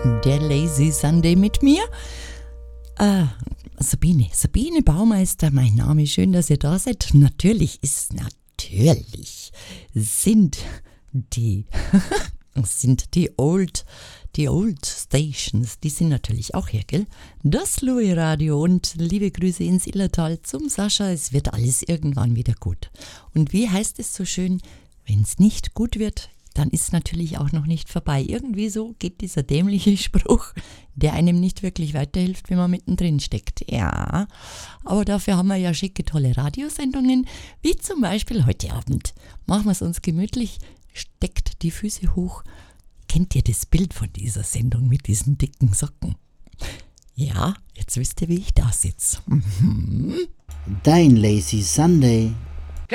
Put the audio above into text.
Der Lazy Sunday mit mir. Sabine Baumeister, mein Name. Schön, dass ihr da seid. Natürlich sind die Old Stations, die sind natürlich auch hier, gell? Das Louis Radio und liebe Grüße ins Illertal zum Sascha. Es wird alles irgendwann wieder gut. Und wie heißt es so schön, wenn es nicht gut wird, dann ist es natürlich auch noch nicht vorbei. Irgendwie so geht dieser dämliche Spruch, der einem nicht wirklich weiterhilft, wenn man mittendrin steckt. Ja, aber dafür haben wir ja schicke, tolle Radiosendungen, wie zum Beispiel heute Abend. Machen wir es uns gemütlich, steckt die Füße hoch. Kennt ihr das Bild von dieser Sendung mit diesen dicken Socken? Ja, jetzt wisst ihr, wie ich da sitze. Dein Lazy Sunday